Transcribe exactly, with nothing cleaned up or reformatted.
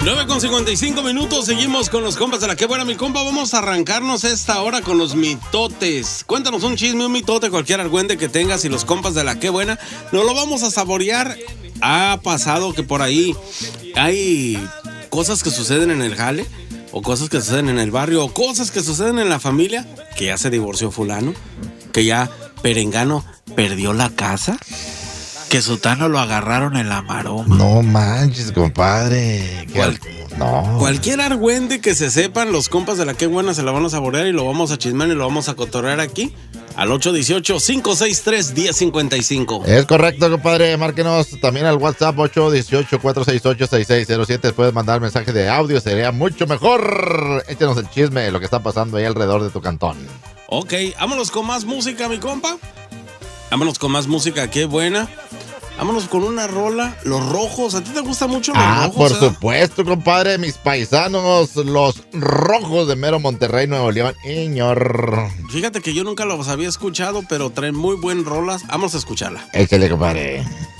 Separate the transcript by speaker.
Speaker 1: nueve con cincuenta y cinco minutos, seguimos con los compas de la que buena, mi compa. Vamos a arrancarnos esta hora con los mitotes. Cuéntanos un chisme, un mitote, cualquier argüende que tengas y los compas de la que buena. Nos lo vamos a saborear. Ha pasado que por ahí hay cosas que suceden en el jale, o cosas que suceden en el barrio, o cosas que suceden en la familia, que ya se divorció fulano, que ya Perengano perdió la casa, que Sutano lo agarraron en la maroma.
Speaker 2: No manches, compadre.
Speaker 1: Cual,
Speaker 2: no.
Speaker 1: Cualquier argüende que se sepan, los compas de la que buena se la van a saborear y lo vamos a chismear y lo vamos a cotorrear aquí al ocho uno ocho, cinco seis tres, uno cero cinco cinco.
Speaker 2: Es correcto, compadre. Márquenos también al WhatsApp ocho uno ocho, cuatro seis ocho, seis seis cero siete. Puedes mandar mensaje de audio, sería mucho mejor. Échanos el chisme de lo que está pasando ahí alrededor de tu cantón.
Speaker 1: Ok, vámonos con más música, mi compa. Vámonos con más música, qué buena. Vámonos con una rola, Los Rojos. ¿A ti te gustan mucho los
Speaker 2: ah,
Speaker 1: rojos?
Speaker 2: Por
Speaker 1: ¿eh?
Speaker 2: supuesto, compadre. Mis paisanos, los Rojos de Mero Monterrey, Nuevo León. Iñor.
Speaker 1: Fíjate que yo nunca los había escuchado, pero traen muy buen rolas. Vamos a escucharla.
Speaker 2: Échale, compadre.